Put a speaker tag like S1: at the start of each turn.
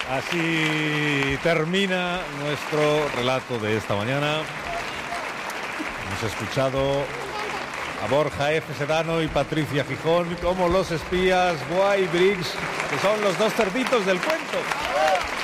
S1: Así termina nuestro relato de esta mañana. Hemos escuchado a Borja F. Sedano y Patricia Gijón como los espías Guay Briggs, que son los dos cerditos del cuento.